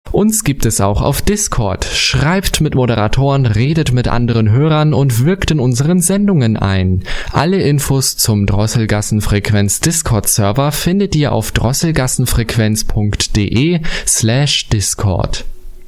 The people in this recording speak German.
Uns gibt es auch auf Discord. Schreibt mit Moderatoren, redet mit anderen Hörern und wirkt in unseren Sendungen ein. Alle Infos zum Drosselgassenfrequenz Discord-Server findet ihr auf drosselgassenfrequenz.de/Discord.